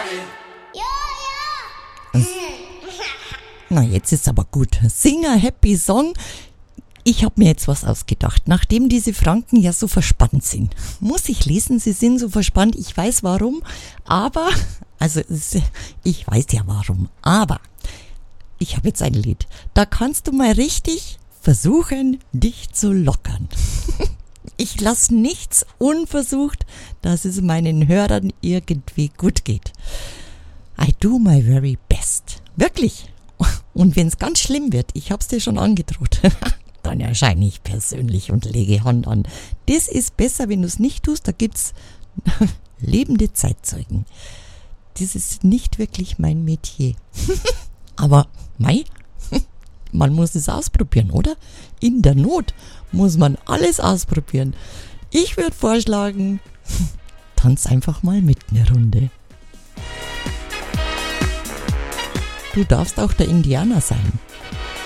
Na, jetzt ist aber gut. Sing a happy song. Ich habe mir jetzt was ausgedacht. Nachdem diese Franken ja so verspannt sind, muss ich lesen, sie sind so verspannt. Ich weiß warum, aber, ich weiß ja warum, aber ich habe jetzt ein Lied. Da kannst du mal richtig versuchen, dich zu lockern. Ich lasse nichts unversucht, dass es meinen Hörern irgendwie gut geht. I do my very best. Wirklich. Und wenn es ganz schlimm wird, ich hab's dir schon angedroht, dann erscheine ich persönlich und lege Hand an. Das ist besser, wenn du es nicht tust, da gibt's lebende Zeitzeugen. Das ist nicht wirklich mein Metier. Aber, man muss es ausprobieren, oder? In der Not muss man alles ausprobieren. Ich würde vorschlagen, tanz einfach mal mit eine Runde. Du darfst auch der Indianer sein.